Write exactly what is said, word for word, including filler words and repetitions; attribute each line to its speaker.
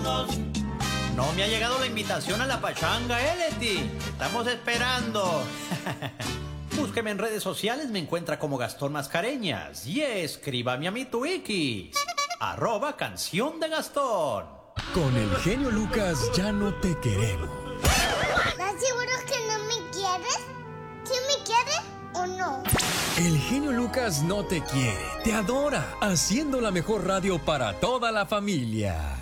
Speaker 1: No me ha llegado la invitación a la pachanga, ¿eh, Leti? Estamos esperando. Búsqueme en redes sociales, me encuentra como Gastón Mascareñas. Y escríbame a mi Twikis, arroba canción de Gastón.
Speaker 2: Con el genio Lucas ya no te queremos.
Speaker 3: ¿Estás seguro que no me quieres? ¿Sí me quieres o no?
Speaker 2: El genio Lucas no te quiere, te adora, haciendo la mejor radio para toda la familia.